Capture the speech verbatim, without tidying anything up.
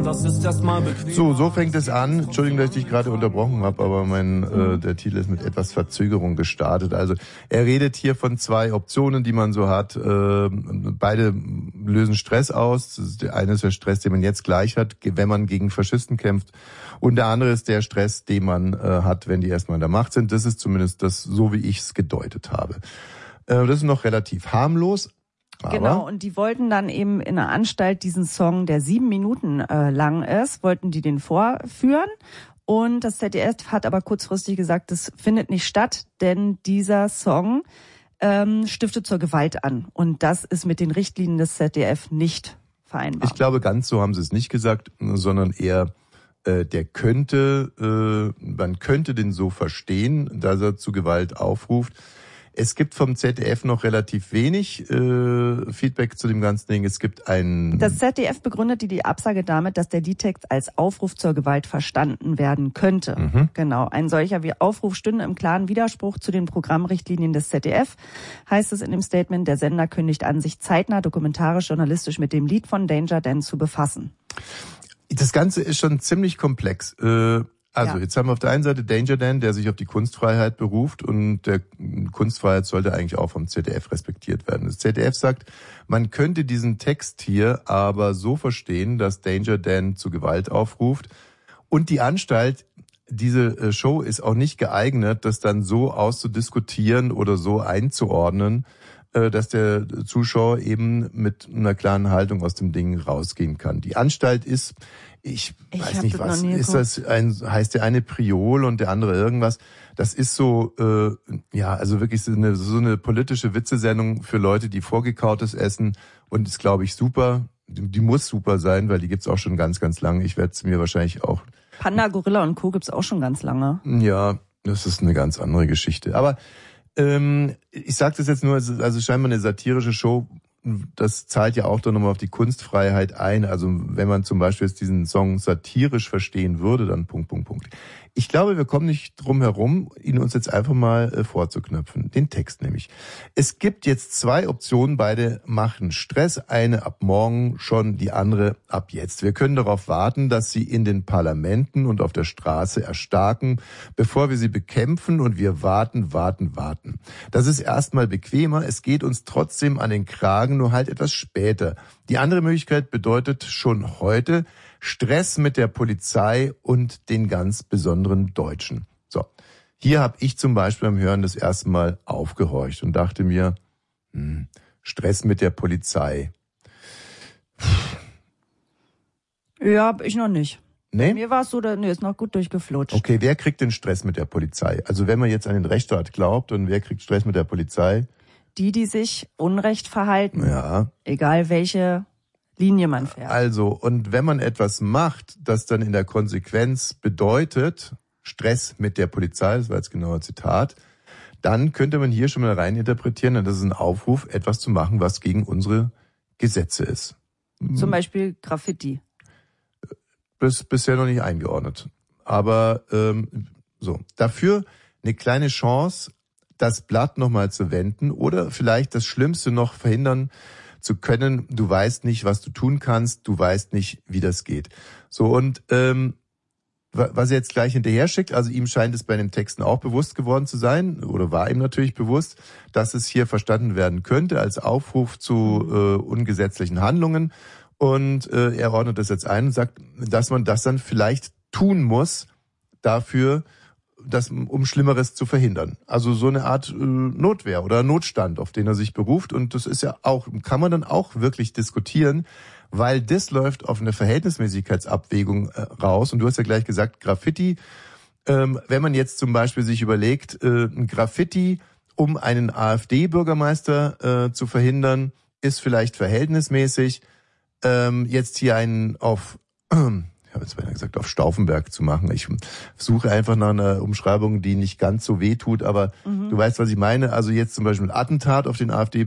das ist erstmal bequem. So, so fängt es an. Entschuldigung, dass ich dich gerade unterbrochen habe, aber mein äh, der Titel ist mit etwas Verzögerung gestartet. Also er redet hier von zwei Optionen, die man so hat. Äh, beide lösen Stress aus. Das ist der eine ist der Stress, den man jetzt gleich hat, wenn man gegen Faschisten kämpft. Und der andere ist der Stress, den man äh, hat, wenn die erstmal in der Macht sind. Das ist zumindest das, so wie ich es gedeutet habe. Äh, das ist noch relativ harmlos. Aber genau, und die wollten dann eben in der Anstalt diesen Song, der sieben Minuten äh, lang ist, wollten die den vorführen. Und das Z D F hat aber kurzfristig gesagt, das findet nicht statt, denn dieser Song ähm, stiftet zur Gewalt an. Und das ist mit den Richtlinien des Z D F nicht vereinbar. Ich glaube, ganz so haben sie es nicht gesagt, sondern eher, äh, der könnte, äh, man könnte den so verstehen, dass er zu Gewalt aufruft. Es gibt vom Z D F noch relativ wenig äh, Feedback zu dem ganzen Ding. Es gibt ein... Das Z D F begründete die Absage damit, dass der Liedtext als Aufruf zur Gewalt verstanden werden könnte. Mhm. Genau. Ein solcher wie Aufruf stünde im klaren Widerspruch zu den Programmrichtlinien des Z D F, heißt es in dem Statement. Der Sender kündigt an, sich zeitnah dokumentarisch-journalistisch mit dem Lied von Danger Dan zu befassen. Das Ganze ist schon ziemlich komplex. Äh, Also, ja. Jetzt haben wir auf der einen Seite Danger Dan, der sich auf die Kunstfreiheit beruft, und der Kunstfreiheit sollte eigentlich auch vom Z D F respektiert werden. Das Z D F sagt, man könnte diesen Text hier aber so verstehen, dass Danger Dan zu Gewalt aufruft, und die Anstalt, diese Show ist auch nicht geeignet, das dann so auszudiskutieren oder so einzuordnen, dass der Zuschauer eben mit einer klaren Haltung aus dem Ding rausgehen kann. Die Anstalt ist, ich, ich weiß nicht was, ist das ein, heißt der eine Priol und der andere irgendwas. Das ist so, äh, ja, also wirklich so eine, so eine politische Witzesendung für Leute, die Vorgekautes essen, und ist, glaube ich, super. Die, die muss super sein, weil die gibt's auch schon ganz, ganz lange. Ich werde es mir wahrscheinlich auch... Panda, Gorilla und Co. gibt's auch schon ganz lange. Ja, das ist eine ganz andere Geschichte. Aber ähm, ich sage das jetzt nur, also scheinbar eine satirische Show. Das zahlt ja auch doch nochmal auf die Kunstfreiheit ein. Also wenn man zum Beispiel jetzt diesen Song satirisch verstehen würde, dann Punkt, Punkt, Punkt. Ich glaube, wir kommen nicht drum herum, ihn uns jetzt einfach mal äh, vorzuknöpfen. Den Text nämlich. Es gibt jetzt zwei Optionen, beide machen Stress. Eine ab morgen schon, die andere ab jetzt. Wir können darauf warten, dass sie in den Parlamenten und auf der Straße erstarken, bevor wir sie bekämpfen, und wir warten, warten, warten. Das ist erstmal bequemer. Es geht uns trotzdem an den Kragen, nur halt etwas später. Die andere Möglichkeit bedeutet schon heute Stress mit der Polizei und den ganz besonderen Deutschen. So, hier habe ich zum Beispiel beim Hören das erste Mal aufgehorcht und dachte mir, hm, Stress mit der Polizei. Ja, hab ich noch nicht. Nee? Bei mir war es so, nee, ist noch gut durchgeflutscht. Okay, wer kriegt den Stress mit der Polizei? Also wenn man jetzt an den Rechtsstaat glaubt, und wer kriegt Stress mit der Polizei? Die, die sich unrecht verhalten. Ja. Egal welche Linie man fährt. Also, und wenn man etwas macht, das dann in der Konsequenz bedeutet, Stress mit der Polizei, das war jetzt genau ein Zitat, dann könnte man hier schon mal reininterpretieren, und das ist ein Aufruf, etwas zu machen, was gegen unsere Gesetze ist. Zum Beispiel Graffiti. Bis, bisher noch nicht eingeordnet. Aber ähm, so, dafür eine kleine Chance, das Blatt nochmal zu wenden oder vielleicht das Schlimmste noch verhindern zu können. Du weißt nicht, was du tun kannst, du weißt nicht, wie das geht. So, und ähm, was er jetzt gleich hinterher schickt, also ihm scheint es bei den Texten auch bewusst geworden zu sein, oder war ihm natürlich bewusst, dass es hier verstanden werden könnte als Aufruf zu äh, ungesetzlichen Handlungen. Und äh, er ordnet das jetzt ein und sagt, dass man das dann vielleicht tun muss dafür, das, um Schlimmeres zu verhindern. Also so eine Art äh, Notwehr oder Notstand, auf den er sich beruft. Und das ist ja auch, kann man dann auch wirklich diskutieren, weil das läuft auf eine Verhältnismäßigkeitsabwägung äh, raus. Und du hast ja gleich gesagt, Graffiti, ähm, wenn man jetzt zum Beispiel sich überlegt, äh, ein Graffiti, um einen AfD-Bürgermeister äh, zu verhindern, ist vielleicht verhältnismäßig. Ähm, jetzt hier einen auf, äh, ich habe jetzt beinahe gesagt, auf Stauffenberg zu machen. Ich suche einfach nach einer Umschreibung, die nicht ganz so weh tut, aber mhm. du weißt, was ich meine. Also jetzt zum Beispiel ein Attentat auf den AfD